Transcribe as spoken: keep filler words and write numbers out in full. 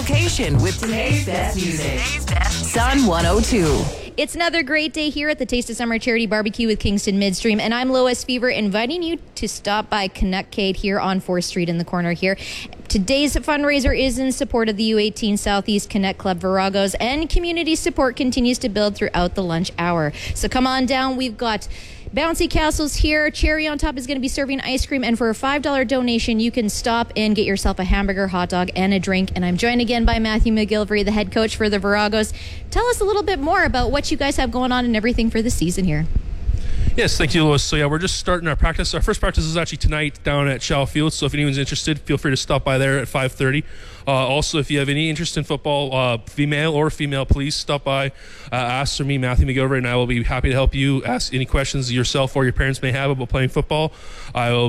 location with today's best music. Sun one oh two. It's another great day here at the Taste of Summer Charity Barbecue with Kingston Midstream, and I'm Lois Fever, inviting you to stop by Canuckcade here on fourth Street in the corner here. Today's fundraiser is in support of the U eighteen Southeast Connect Club Viragos, and community support continues to build throughout the lunch hour. So come on down. We've got Bouncy Castles here. Cherry on Top is going to be serving ice cream, and for a five dollars donation, you can stop and get yourself a hamburger, hot dog, and a drink. And I'm joined again by Matthew McGilvery, the head coach for the Viragos. Tell us a little bit more about what you guys have going on and everything for the season here. Yes, thank you, Lois. So, yeah, we're just starting our practice. Our first practice is actually tonight down at Shell Field, so if anyone's interested, feel free to stop by there at five thirty. Uh, also, if you have any interest in football, uh, female or female, please stop by, uh, ask for me, Matthew McGilvery, and I will be happy to help you ask any questions yourself or your parents may have about playing football. I will